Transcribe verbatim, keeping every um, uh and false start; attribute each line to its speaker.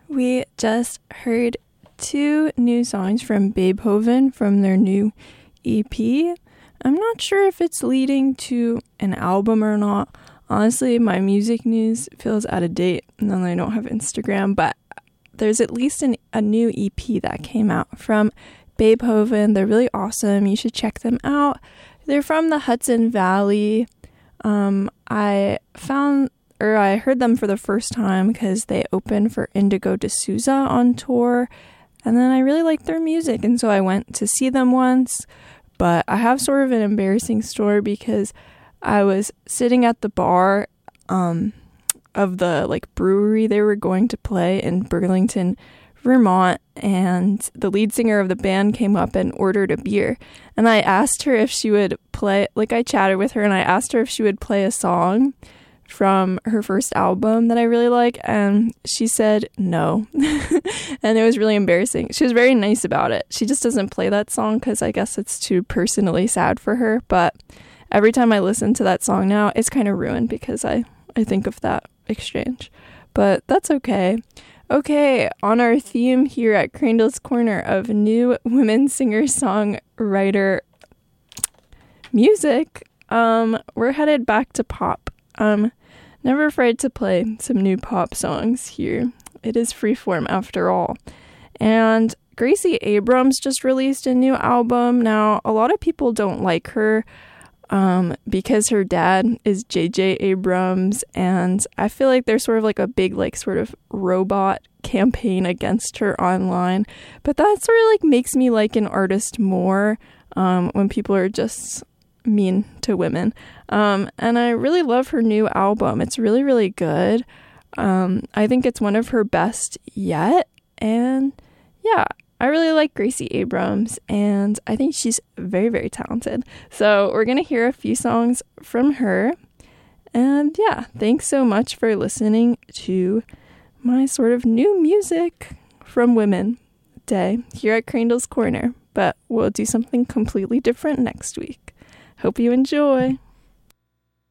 Speaker 1: We just heard two new songs from Beethoven from their new E P. I'm not sure if it's leading to an album or not. Honestly, my music news feels out of date, and then I don't have Instagram, but there's at least an, a new E P that came out from Beethoven. They're really awesome. You should check them out. They're from the Hudson Valley. Um, I found, or I heard them for the first time because they opened for Indigo D'Souza on tour, and then I really liked their music, and so I went to see them once. But I have sort of an embarrassing story because I was sitting at the bar um, of the like brewery they were going to play in Burlington, Vermont, and the lead singer of the band came up and ordered a beer. And I asked her if she would play, like I chatted with her and I asked her if she would play a song from her first album that I really like, and she said no. And it was really embarrassing. She was very nice about it. She just doesn't play that song because I guess it's too personally sad for her, but every time I listen to that song now, it's kind of ruined because I, I think of that exchange. But that's okay. Okay, on our theme here at Crandall's Corner of new women singer-songwriter music, um, we're headed back to pop. Um, never afraid to play some new pop songs here. It is freeform after all. And Gracie Abrams just released a new album. Now, a lot of people don't like her um, because her dad is J J Abrams, and I feel like there's sort of like a big like sort of robot campaign against her online. But that sort of like makes me like an artist more um, when people are just mean to women. Um, and I really love her new album. It's really, really good. Um, I think it's one of her best yet. And yeah, I really like Gracie Abrams, and I think she's very, very talented. So we're going to hear a few songs from her. And yeah, thanks so much for listening to my sort of new music from women day here at Crandall's Corner. But we'll do something completely different next week. Hope you enjoy.